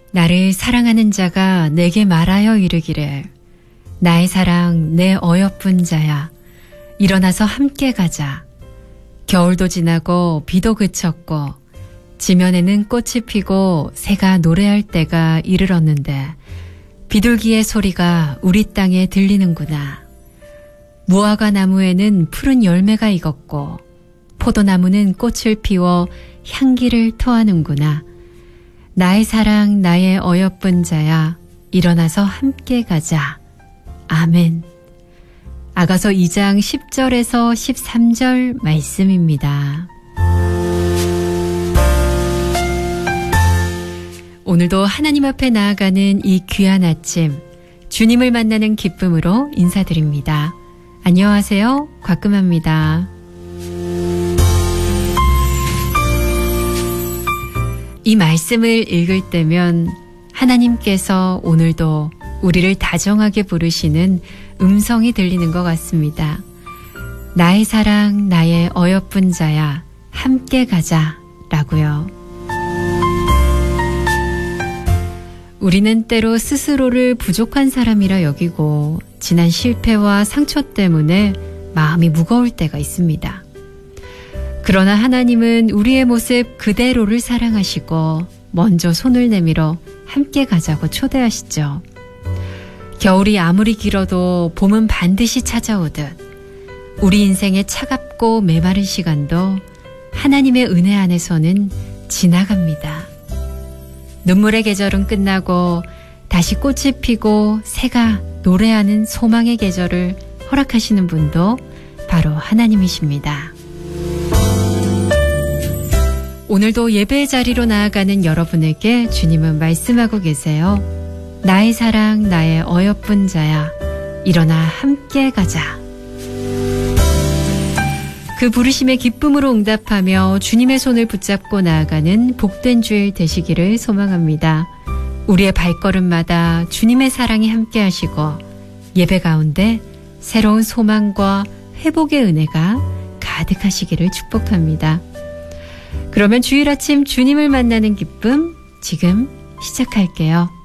나를 사랑하는 자가 내게 말하여 이르기를 나의 사랑 내 어여쁜 자야 일어나서 함께 가자. 겨울도 지나고 비도 그쳤고 지면에는 꽃이 피고 새가 노래할 때가 이르렀는데 비둘기의 소리가 우리 땅에 들리는구나. 무화과 나무에는 푸른 열매가 익었고 포도나무는 꽃을 피워 향기를 토하는구나. 나의 사랑 나의 어여쁜 자야 일어나서 함께 가자. 아멘. 아가서 2장 10절에서 13절 말씀입니다. 오늘도 하나님 앞에 나아가는 이 귀한 아침, 주님을 만나는 기쁨으로 인사드립니다. 안녕하세요. 곽금아입니다. 이 말씀을 읽을 때면 하나님께서 오늘도 우리를 다정하게 부르시는 음성이 들리는 것 같습니다. 나의 사랑, 나의 어여쁜 자야, 함께 가자 라고요. 우리는 때로 스스로를 부족한 사람이라 여기고 지난 실패와 상처 때문에 마음이 무거울 때가 있습니다. 그러나 하나님은 우리의 모습 그대로를 사랑하시고 먼저 손을 내밀어 함께 가자고 초대하시죠. 겨울이 아무리 길어도 봄은 반드시 찾아오듯 우리 인생의 차갑고 메마른 시간도 하나님의 은혜 안에서는 지나갑니다. 눈물의 계절은 끝나고 다시 꽃이 피고 새가 노래하는 소망의 계절을 허락하시는 분도 바로 하나님이십니다. 오늘도 예배의 자리로 나아가는 여러분에게 주님은 말씀하고 계세요. 나의 사랑, 나의 어여쁜 자야, 일어나 함께 가자. 그 부르심의 기쁨으로 응답하며 주님의 손을 붙잡고 나아가는 복된 주일 되시기를 소망합니다. 우리의 발걸음마다 주님의 사랑이 함께 하시고 예배 가운데 새로운 소망과 회복의 은혜가 가득하시기를 축복합니다. 그러면 주일 아침 주님을 만나는 기쁨 지금 시작할게요.